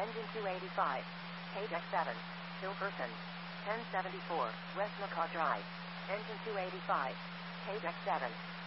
Engine 285. Page X7. Hilferson. 1074, West Macaw Drive. Engine 285. Page X7.